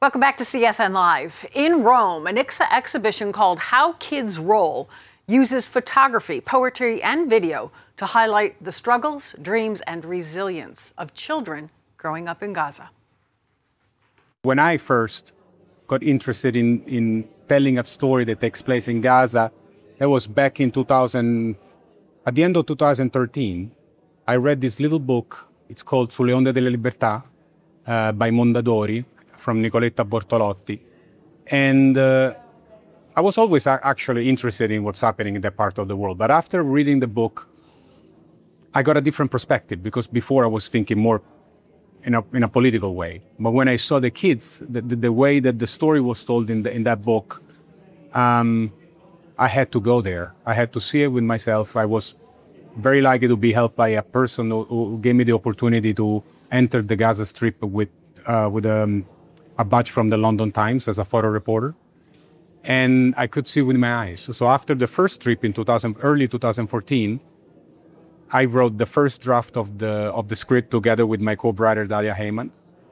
Welcome back to CFN Live. In Rome, an exhibition called How Kids Roll uses photography, poetry, and video to highlight the struggles, dreams, and resilience of children growing up in Gaza. When I first got interested in telling a story that takes place in Gaza, that was back in 2000, at the end of 2013, I read this little book. It's called Sulle onde della libertà by Mondadori, from Nicoletta Bortolotti. And I was always actually interested in what's happening in that part of the world. But after reading the book, I got a different perspective, because before I was thinking more in a political way. But when I saw the kids, the way that the story was told in that book, I had to go there. I had to see it with myself. I was very lucky to be helped by a person who gave me the opportunity to enter the Gaza Strip with a badge from the London Times as a photo reporter. And I could see with my eyes. So after the first trip in early 2014, I wrote the first draft of the script together with my co-writer Dalia Heyman.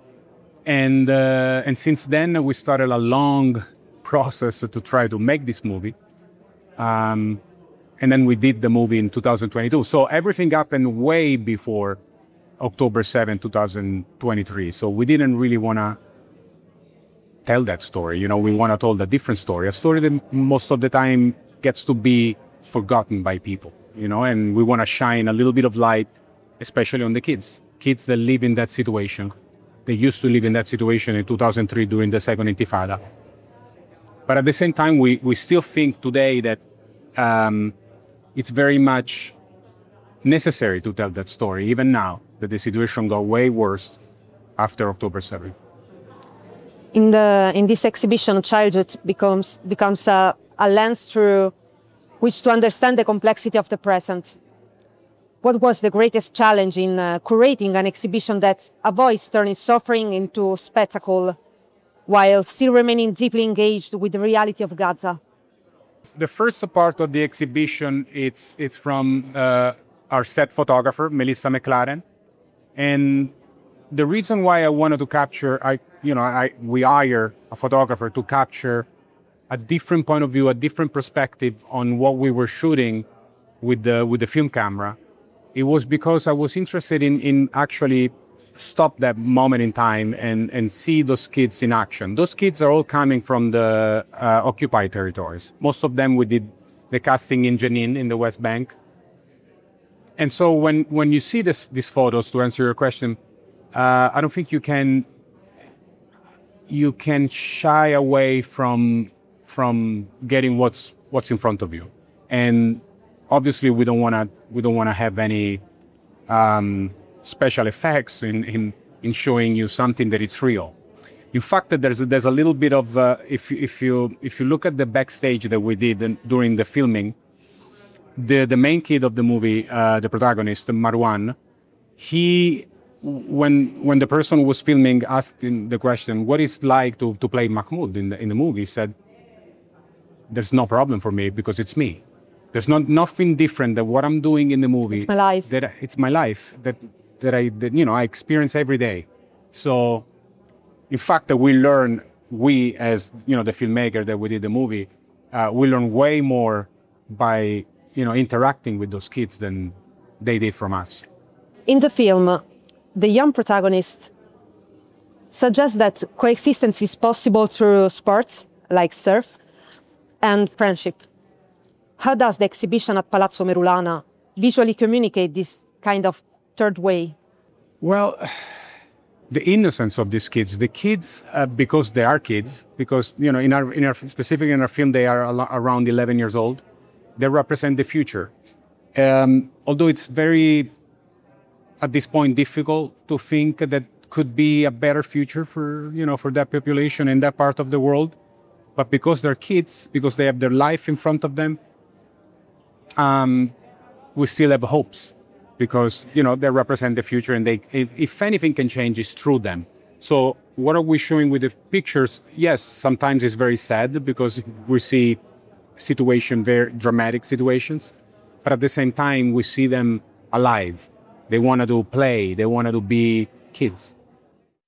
And since then, we started a long process to try to make this movie. And then we did the movie in 2022. So everything happened way before October 7, 2023. So we didn't really want to tell that story. You know, we want to tell a different story, a story that most of the time gets to be forgotten by people, you know, and we want to shine a little bit of light, especially on the kids that live in that situation. They used to live in that situation in 2003 during the Second Intifada. But at the same time, we still think today that it's very much necessary to tell that story, even now that the situation got way worse after October 7th. In this exhibition, childhood becomes a lens through which to understand the complexity of the present. What was the greatest challenge in curating an exhibition that avoids turning suffering into spectacle while still remaining deeply engaged with the reality of Gaza? The first part of the exhibition, it's from our set photographer, Melissa McLaren. And the reason why I wanted to capture, we hire a photographer to capture a different point of view, a different perspective on what we were shooting with the film camera. It was because I was interested in actually stop that moment in time and see those kids in action. Those kids are all coming from the occupied territories. Most of them we did the casting in Jenin in the West Bank. And so when you see these photos, to answer your question, I don't think you can shy away from getting what's in front of you. And obviously we don't want to have any special effects in showing you something that it's real. In fact, that there's a little bit of if you look at the backstage that we did during the filming, the main kid of the movie, the protagonist Marwan, when the person was filming asked him the question, what is it like to play Mahmoud in the movie, he said, there's no problem for me because it's me. There's nothing different than what I'm doing in the movie. It's my life. It's my life that I experience every day. So, in fact, that we as the filmmaker that we did the movie, we learn way more by interacting with those kids than they did from us. In the film, the young protagonist suggests that coexistence is possible through sports like surf and friendship. How does the exhibition at Palazzo Merulana visually communicate this kind of third way? Well, the innocence of these kids, because they are kids, because specifically in our film they are around 11 years old, they represent the future. Although it's very, at this point, difficult to think that could be a better future for that population in that part of the world, but because they're kids, because they have their life in front of them, we still have hopes, because they represent the future, and if anything can change, it's through them. So what are we showing with the pictures? Yes, sometimes it's very sad because we see very dramatic situations, but at the same time we see them alive. They wanted to play, they wanted to be kids.